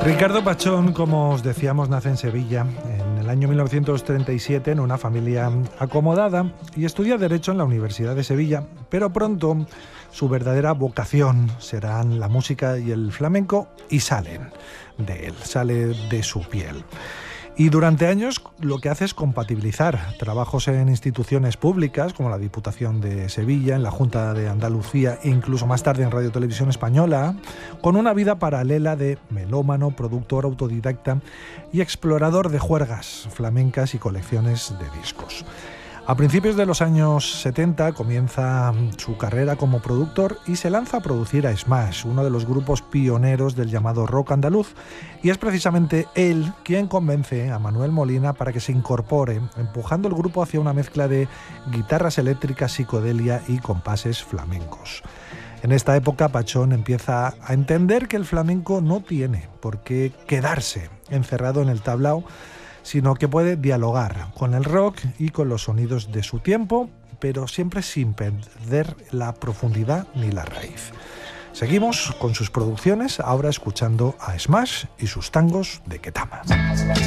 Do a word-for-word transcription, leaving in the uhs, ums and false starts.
Ricardo Pachón, como os decíamos, nace en Sevilla en el año mil novecientos treinta y siete en una familia acomodada y estudia Derecho en la Universidad de Sevilla, pero pronto su verdadera vocación serán la música y el flamenco y salen de él, sale de su piel. Y durante años lo que hace es compatibilizar trabajos en instituciones públicas como la Diputación de Sevilla, en la Junta de Andalucía e incluso más tarde en Radio Televisión Española, con una vida paralela de melómano, productor autodidacta y explorador de juergas flamencas y colecciones de discos. A principios de los años setenta comienza su carrera como productor y se lanza a producir a Smash, uno de los grupos pioneros del llamado rock andaluz, y es precisamente él quien convence a Manuel Molina para que se incorpore, empujando el grupo hacia una mezcla de guitarras eléctricas, psicodelia y compases flamencos. En esta época Pachón empieza a entender que el flamenco no tiene por qué quedarse encerrado en el tablao, sino que puede dialogar con el rock y con los sonidos de su tiempo, pero siempre sin perder la profundidad ni la raíz. Seguimos con sus producciones, ahora escuchando a Smash y sus tangos de Ketama.